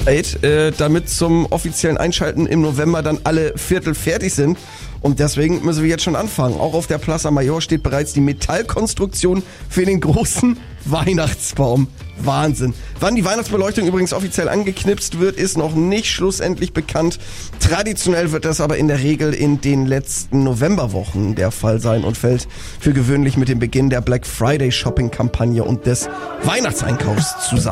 Zeit, damit zum offiziellen Einschalten im November dann alle Viertel fertig sind. Und deswegen müssen wir jetzt schon anfangen. Auch auf der Plaza Mayor steht bereits die Metallkonstruktion für den großen Weihnachtsbaum. Wahnsinn. Wann die Weihnachtsbeleuchtung übrigens offiziell angeknipst wird, ist noch nicht schlussendlich bekannt. Traditionell wird das aber in der Regel in den letzten Novemberwochen der Fall sein und fällt für gewöhnlich mit dem Beginn der Black Friday Shopping Kampagne und des Weihnachtseinkaufs zusammen.